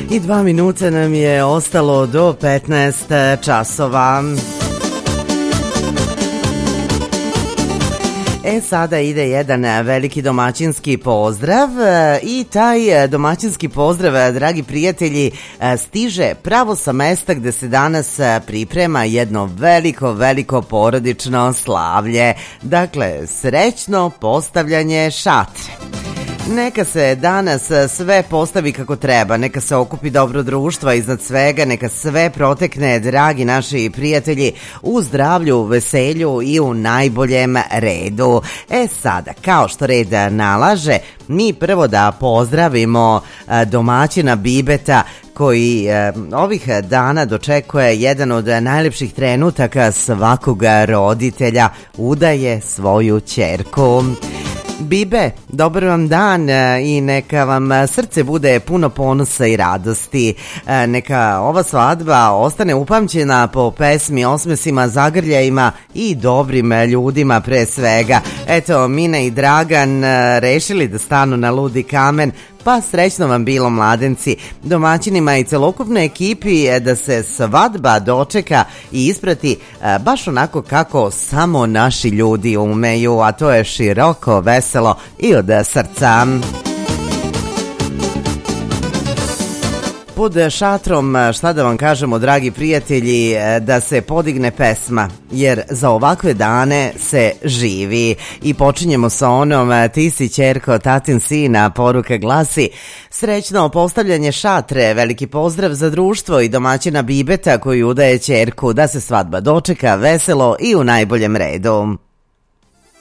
I 2 minuta nam je ostalo do 15 časova. Sada ide jedan veliki domaćinski pozdrav i taj domaćinski pozdrav, dragi prijatelji, stiže pravo sa mesta gde se danas priprema jedno veliko porodično slavlje. Dakle, srećno postavljanje šatre. Neka se danas sve postavi kako treba, neka se okupi dobro društva iznad svega, neka sve protekne, dragi naši prijatelji, u zdravlju, veselju i u najboljem redu. Sada, kao što red nalaže, mi prvo da pozdravimo domaćina Bibeta, koji ovih dana dočekuje jedan od najlepših trenutaka svakoga roditelja, udaje svoju ćerku. Bibe, dobar vam dan i neka vam srce bude puno ponosa i radosti. Neka ova svadba ostane upamćena po pesmi, osmesima, zagrljajima i dobrim ljudima pre svega. Eto, Mina i Dragan rešili da stanu na ludi kamen, pa srećno vam bilo, mladenci, domaćinima i celokupnoj ekipi, da se svadba dočeka i isprati baš onako kako samo naši ljudi umeju, a to je široko, veselo i od srca. Pod šatrom, šta da vam kažemo, dragi prijatelji, da se podigne pesma, jer za ovakve dane se živi. I počinjemo sa onom "Ti si ćerko, tatin sina", poruka glasi: srećno postavljanje šatre, veliki pozdrav za društvo i domaćina Bibeta koji udaje ćerku, da se svadba dočeka veselo i u najboljem redu.